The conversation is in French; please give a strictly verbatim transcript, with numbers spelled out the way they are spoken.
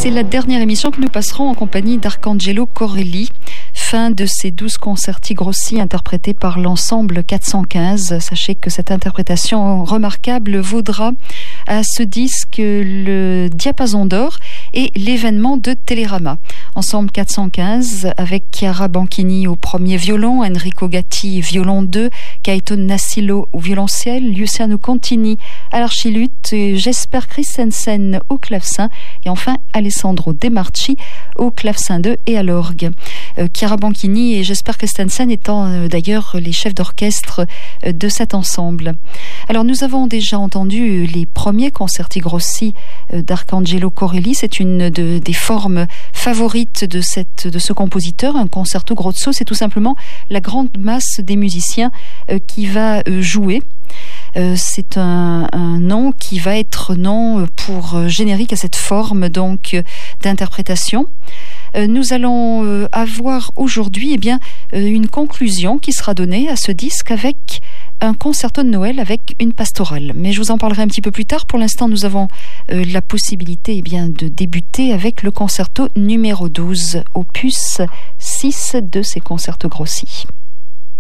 C'est la dernière émission que nous passerons en compagnie d'Arcangelo Corelli. Fin de ces douze concerti grossi interprétés par l'ensemble quatre cent quinze. Sachez que cette interprétation remarquable vaudra à ce disque le Diapason d'or et l'événement de Télérama. Ensemble quatre cent quinze avec Chiara Banchini au premier violon, Enrico Gatti violon deux, Gaëtan Nassilo au violoncelle, Luciano Contini à l'archiluth, Jesper Christensen au clavecin et enfin Alessandro De Marchi au clavecin deux et à l'orgue. Euh, Chiara Banchini et Jesper Christensen étant euh, d'ailleurs les chefs d'orchestre euh, de cet ensemble. Alors nous avons déjà entendu les premiers concerti grossi euh, d'Arcangelo Corelli. C'est une de, des formes favorites de, cette, de ce compositeur. Un concerto grosso, c'est tout simplement la grande masse des musiciens euh, qui va euh, jouer. Euh, c'est un, un nom qui va être nom pour euh, générique à cette forme donc euh, d'interprétation. Euh, nous allons euh, avoir aujourd'hui eh bien euh, une conclusion qui sera donnée à ce disque avec un concerto de Noël avec une pastorale. Mais je vous en parlerai un petit peu plus tard. Pour l'instant, nous avons euh, la possibilité eh bien de débuter avec le concerto numéro douze, opus six de ces concertos grossis.